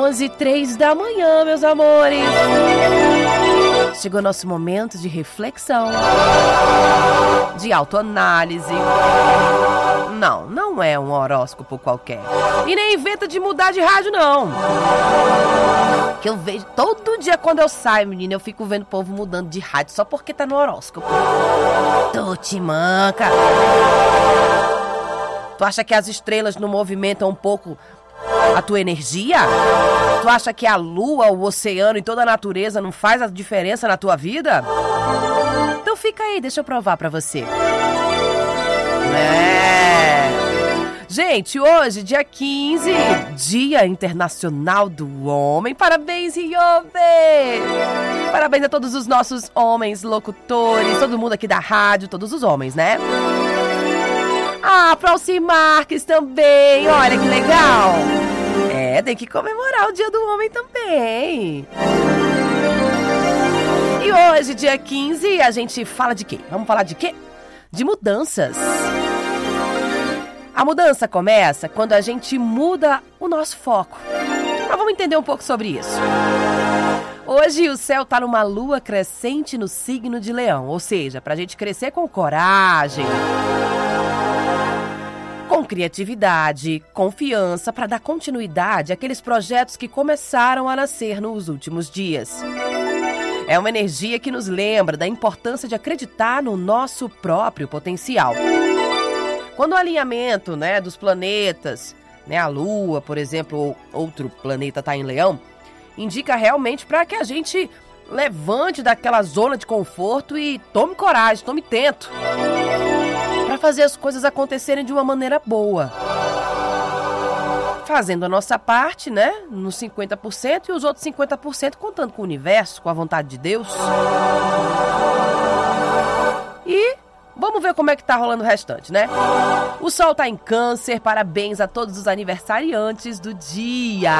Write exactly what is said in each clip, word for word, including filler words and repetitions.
onze e três da manhã, meus amores. Chegou nosso momento de reflexão, de autoanálise. Não, não é um horóscopo qualquer. E nem inventa de mudar de rádio, não. Que eu vejo todo dia quando eu saio, menina, eu fico vendo o povo mudando de rádio só porque tá no horóscopo. Tu te manca. Tu acha que as estrelas não movimentam um pouco a tua energia? Tu acha que a lua, o oceano e toda a natureza não faz a diferença na tua vida? Então fica aí, deixa eu provar pra você. É. Gente, hoje, dia quinze, Dia Internacional do Homem. Parabéns, Riobe! Parabéns a todos os nossos homens locutores, todo mundo aqui da rádio, todos os homens, né? Ah, pra Alci Marques também, olha que legal! É, tem que comemorar o Dia do Homem também. E hoje, dia quinze, a gente fala de quê? Vamos falar de quê? De mudanças. A mudança começa quando a gente muda o nosso foco. Mas vamos entender um pouco sobre isso. Hoje o céu tá numa lua crescente no signo de Leão, ou seja, pra gente crescer com coragem, com criatividade, confiança, para dar continuidade àqueles projetos que começaram a nascer nos últimos dias. É uma energia que nos lembra da importância de acreditar no nosso próprio potencial. Quando o alinhamento, né, dos planetas, né, a Lua, por exemplo, ou outro planeta está em Leão, indica realmente para que a gente levante daquela zona de conforto e tome coragem, tome tento, para fazer as coisas acontecerem de uma maneira boa. Fazendo a nossa parte, né, nos cinquenta por cento e os outros cinquenta por cento contando com o universo, com a vontade de Deus. E vamos ver como é que tá rolando o restante, né? O Sol tá em Câncer, parabéns a todos os aniversariantes do dia.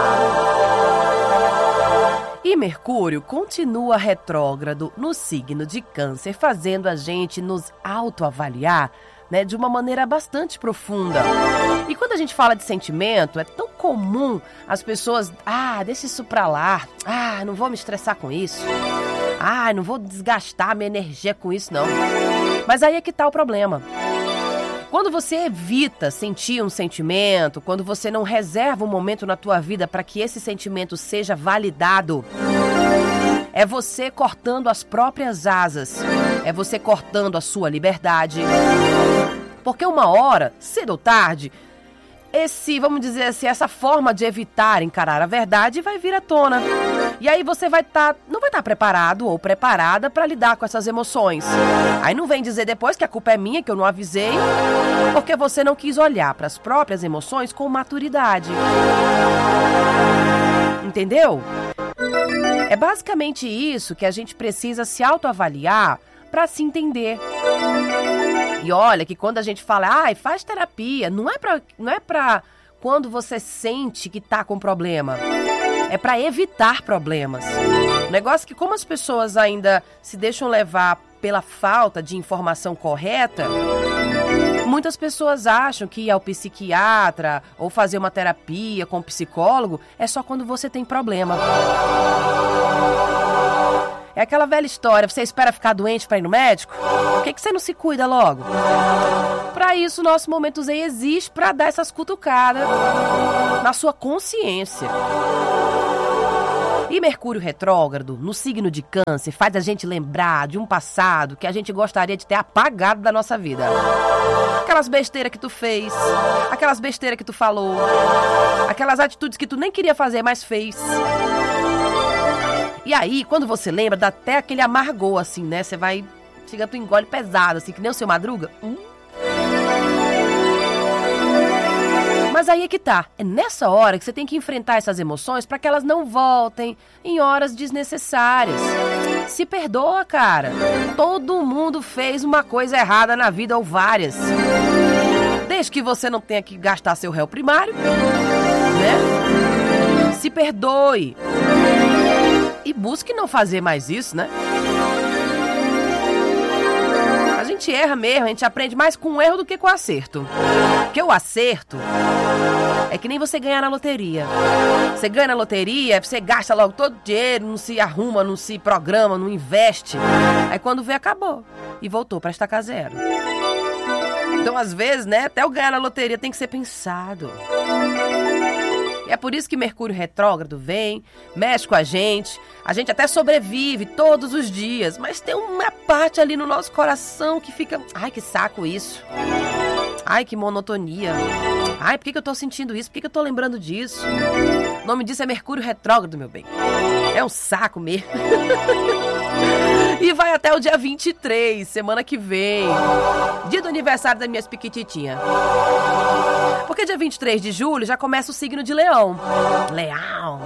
E Mercúrio continua retrógrado no signo de Câncer, fazendo a gente nos autoavaliar, né, de uma maneira bastante profunda. E quando a gente fala de sentimento, é tão comum as pessoas, ah, deixa isso pra lá, ah, não vou me estressar com isso, ah, não vou desgastar minha energia com isso, não. Mas aí é que tá o problema. Quando você evita sentir um sentimento, quando você não reserva um momento na tua vida para que esse sentimento seja validado, é você cortando as próprias asas, é você cortando a sua liberdade. Porque uma hora, cedo ou tarde, esse, vamos dizer assim, essa forma de evitar encarar a verdade vai vir à tona. E aí você vai estar, tá, não vai estar tá preparado ou preparada para lidar com essas emoções. Aí não vem dizer depois que a culpa é minha, que eu não avisei, porque você não quis olhar para as próprias emoções com maturidade. Entendeu? É basicamente isso que a gente precisa se autoavaliar para se entender. E olha que quando a gente fala, ai, faz terapia, não é pra, não é pra quando você sente que tá com problema. É pra evitar problemas. O negócio é que como as pessoas ainda se deixam levar pela falta de informação correta, muitas pessoas acham que ir ao psiquiatra ou fazer uma terapia com um psicólogo é só quando você tem problema. É aquela velha história, você espera ficar doente para ir no médico? Por que que você não se cuida logo? Para isso, o nosso Momento Zen existe para dar essas cutucadas na sua consciência. E Mercúrio retrógrado, no signo de Câncer, faz a gente lembrar de um passado que a gente gostaria de ter apagado da nossa vida. Aquelas besteiras que tu fez, aquelas besteiras que tu falou, aquelas atitudes que tu nem queria fazer, mas fez. E aí, quando você lembra, dá até aquele amargor, assim, né? Você vai, chega, tu engole pesado, assim, que nem o seu Madruga. Hum. Mas aí é que tá. É nessa hora que você tem que enfrentar essas emoções para que elas não voltem em horas desnecessárias. Se perdoa, cara. Todo mundo fez uma coisa errada na vida ou várias. Desde que você não tenha que gastar seu réu primário, né? Se perdoe. E busque não fazer mais isso, né? A gente gente erra mesmo, a gente aprende mais com o erro do que com o acerto. Porque o acerto é que nem você ganhar na loteria. Você ganha na loteria, você gasta logo todo o dinheiro, não se arruma, não se programa, não investe. Aí quando vê, acabou. E voltou para estacar zero. Então, às vezes, né, até o ganhar na loteria tem que ser pensado. E é por isso que Mercúrio retrógrado vem, mexe com a gente, a gente até sobrevive todos os dias, mas tem uma parte ali no nosso coração que fica, ai, que saco isso, ai, que monotonia, ai, por que, que eu tô sentindo isso, por que, que eu tô lembrando disso? O nome disso é Mercúrio retrógrado, meu bem, é um saco mesmo. E vai até o dia vinte e três, semana que vem, dia do aniversário da minha piquititinha. Porque dia vinte e três de julho já começa o signo de Leão. Leão.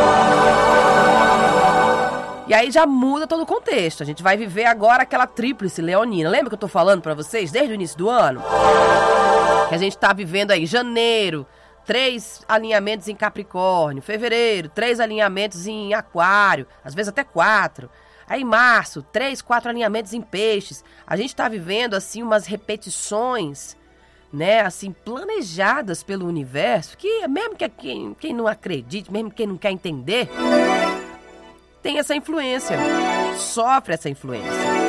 E aí já muda todo o contexto. A gente vai viver agora aquela tríplice leonina. Lembra que eu tô falando pra vocês desde o início do ano? Que a gente tá vivendo aí janeiro, três alinhamentos em Capricórnio. Fevereiro, três alinhamentos em Aquário. Às vezes até quatro. Aí, em março, três, quatro alinhamentos em Peixes. A gente tá vivendo, assim, umas repetições, né, assim, planejadas pelo universo, que mesmo que quem, quem não acredite, mesmo quem não quer entender, tem essa influência, sofre essa influência.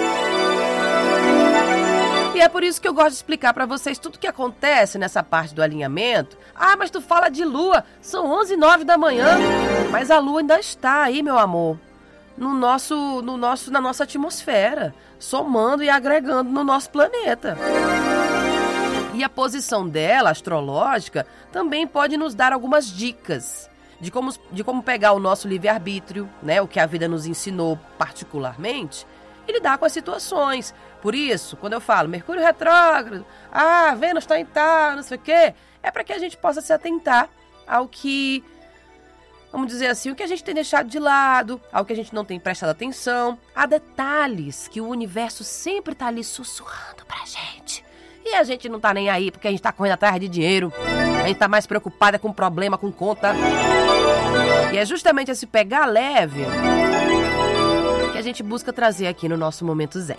E é por isso que eu gosto de explicar pra vocês tudo que acontece nessa parte do alinhamento. Ah, mas tu fala de lua, são onze e nove da manhã, mas a lua ainda está aí, meu amor. No nosso, no nosso, na nossa atmosfera, somando e agregando no nosso planeta. E a posição dela, astrológica, também pode nos dar algumas dicas de como, de como pegar o nosso livre-arbítrio, né, o que a vida nos ensinou particularmente, e lidar com as situações. Por isso, quando eu falo Mercúrio retrógrado, ah, Vênus está em tal, não sei o quê, é para que a gente possa se atentar ao que, vamos dizer assim, o que a gente tem deixado de lado, ao que a gente não tem prestado atenção, a detalhes que o universo sempre está ali sussurrando pra gente. E a gente não tá nem aí, porque a gente tá correndo atrás de dinheiro, a gente tá mais preocupada com problema, com conta. E é justamente esse pegar leve que a gente busca trazer aqui no nosso Momento Zen.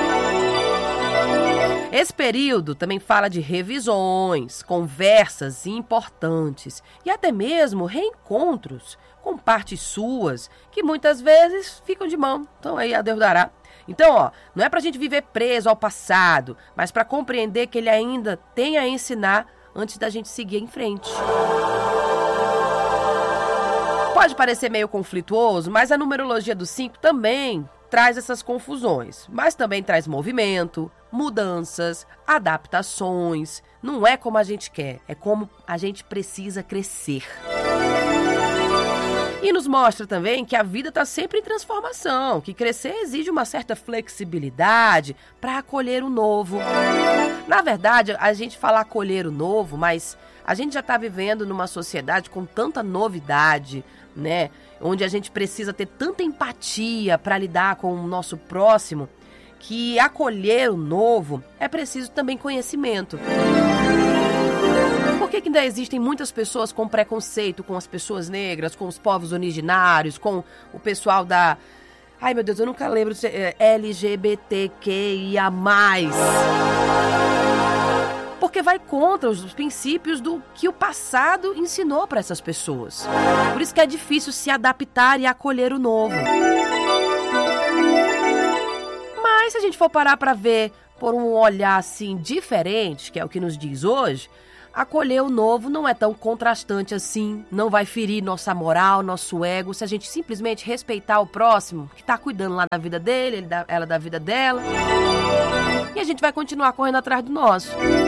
Esse período também fala de revisões, conversas importantes e até mesmo reencontros com partes suas que muitas vezes ficam de mão. Então aí a Deus dará. Então, ó, não é pra gente viver preso ao passado, mas pra compreender que ele ainda tem a ensinar antes da gente seguir em frente. Pode parecer meio conflituoso, mas a numerologia do cinco também traz essas confusões, mas também traz movimento, mudanças, adaptações. Não é como a gente quer, é como a gente precisa crescer. E nos mostra também que a vida está sempre em transformação, que crescer exige uma certa flexibilidade para acolher o novo. Na verdade, a gente fala acolher o novo, mas a gente já está vivendo numa sociedade com tanta novidade, né? Onde a gente precisa ter tanta empatia para lidar com o nosso próximo, que acolher o novo é preciso também conhecimento. Por que que ainda existem muitas pessoas com preconceito com as pessoas negras, com os povos originários, com o pessoal da... Ai, meu Deus, eu nunca lembro de L G B T Q I A mais. Porque vai contra os princípios do que o passado ensinou para essas pessoas. Por isso que é difícil se adaptar e acolher o novo. Mas se a gente for parar para ver por um olhar assim diferente, que é o que nos diz hoje, acolher o novo não é tão contrastante assim, não vai ferir nossa moral, nosso ego, se a gente simplesmente respeitar o próximo, que tá cuidando lá da vida dele, ele da, ela da vida dela, e a gente vai continuar correndo atrás do nosso.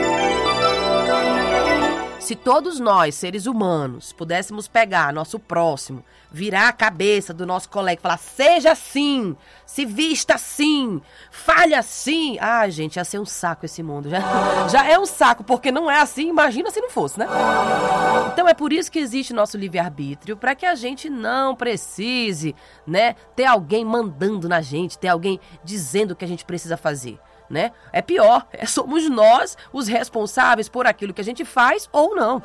Se todos nós, seres humanos, pudéssemos pegar nosso próximo, virar a cabeça do nosso colega e falar, seja assim, se vista assim, fale assim. Ah, gente, ia ser um saco esse mundo. Já, já é um saco, porque não é assim, imagina se não fosse, né? Então é por isso que existe nosso livre-arbítrio, para que a gente não precise, né, ter alguém mandando na gente, ter alguém dizendo o que a gente precisa fazer. Né? É pior, é, somos nós os responsáveis por aquilo que a gente faz ou não.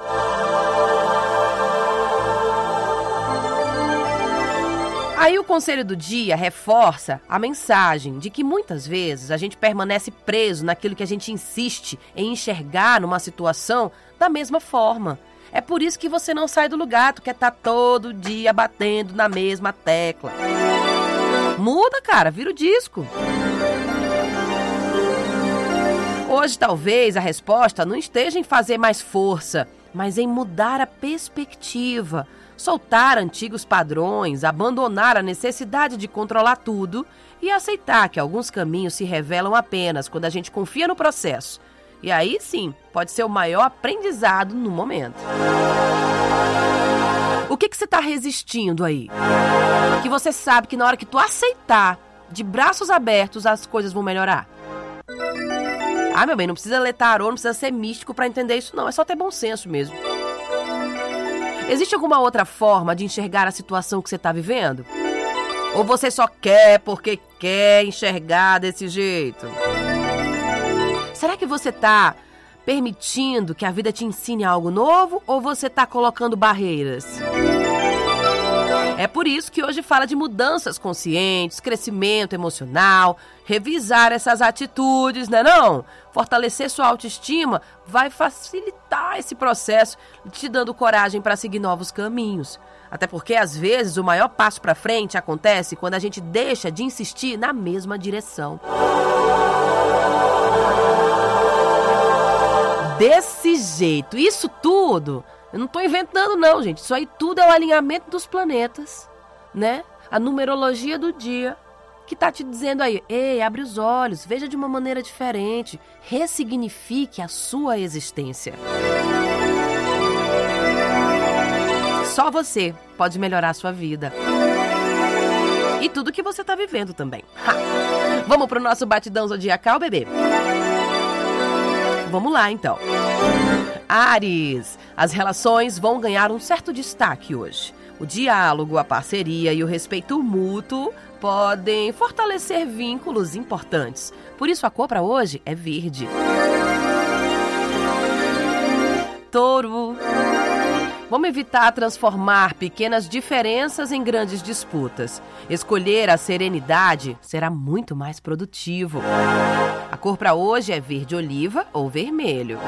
Aí o conselho do dia reforça a mensagem de que muitas vezes a gente permanece preso naquilo que a gente insiste em enxergar numa situação da mesma forma. É por isso que você não sai do lugar, tu quer estar todo dia batendo na mesma tecla. Muda, cara, vira o disco. Hoje talvez a resposta não esteja em fazer mais força, mas em mudar a perspectiva. Soltar antigos padrões, abandonar a necessidade de controlar tudo e aceitar que alguns caminhos se revelam apenas quando a gente confia no processo. E aí sim, pode ser o maior aprendizado no momento. O que que você está resistindo aí? Que você sabe que na hora que tu aceitar, de braços abertos, as coisas vão melhorar. Ah, meu bem, não precisa ler tarô, não precisa ser místico para entender isso não, é só ter bom senso mesmo. Existe alguma outra forma de enxergar a situação que você está vivendo? Ou você só quer porque quer enxergar desse jeito? Será que você está permitindo que a vida te ensine algo novo ou você está colocando barreiras? É por isso que hoje fala de mudanças conscientes, crescimento emocional, revisar essas atitudes, né não? Fortalecer sua autoestima vai facilitar esse processo, te dando coragem para seguir novos caminhos. Até porque, às vezes, o maior passo para frente acontece quando a gente deixa de insistir na mesma direção. Desse jeito, isso tudo... Eu não estou inventando não, gente. Isso aí tudo é o alinhamento dos planetas, né? A numerologia do dia que tá te dizendo aí, ei, abre os olhos, veja de uma maneira diferente, ressignifique a sua existência. Só você pode melhorar a sua vida. E tudo que você tá vivendo também. Ha! Vamos pro nosso batidão zodiacal, bebê? Vamos lá, então. Áries, as relações vão ganhar um certo destaque hoje. O diálogo, a parceria e o respeito mútuo podem fortalecer vínculos importantes. Por isso a cor para hoje é verde. Touro, vamos evitar transformar pequenas diferenças em grandes disputas. Escolher a serenidade será muito mais produtivo. A cor para hoje é verde oliva ou vermelho.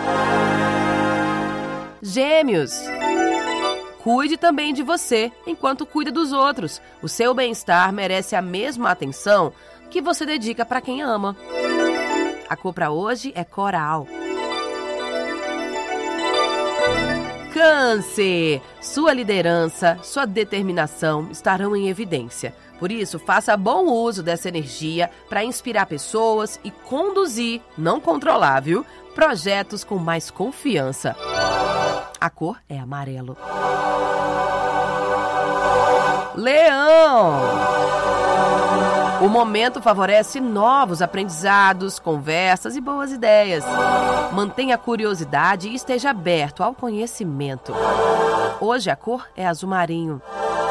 Gêmeos, cuide também de você enquanto cuida dos outros. O seu bem-estar merece a mesma atenção que você dedica para quem ama. A cor para hoje é coral. Câncer, sua liderança, sua determinação estarão em evidência. Por isso, faça bom uso dessa energia para inspirar pessoas e conduzir, não controlar, viu? Projetos com mais confiança. A cor é amarelo. Leão! O momento favorece novos aprendizados, conversas e boas ideias. Mantenha a curiosidade e esteja aberto ao conhecimento. Hoje a cor é azul marinho.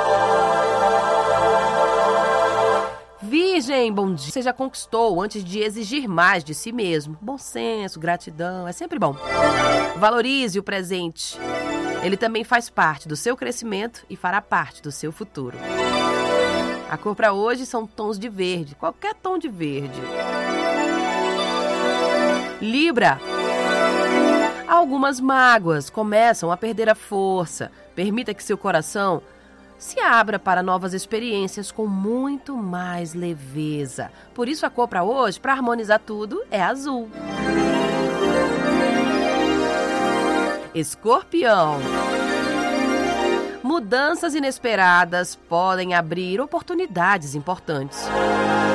Virgem, bom dia. Você já conquistou antes de exigir mais de si mesmo. Bom senso, gratidão, é sempre bom. Valorize o presente. Ele também faz parte do seu crescimento e fará parte do seu futuro. A cor para hoje são tons de verde, qualquer tom de verde. Libra. Algumas mágoas começam a perder a força. Permita que seu coração se abra para novas experiências com muito mais leveza. Por isso a cor para hoje, para harmonizar tudo, é azul. Escorpião. Mudanças inesperadas podem abrir oportunidades importantes.